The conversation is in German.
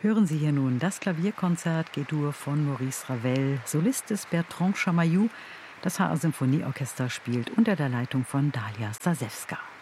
Hören Sie hier nun das Klavierkonzert G-Dur von Maurice Ravel. Solist ist Bertrand Chamayou. Das HR-Symphonieorchester spielt unter der Leitung von Dalia Stasewska.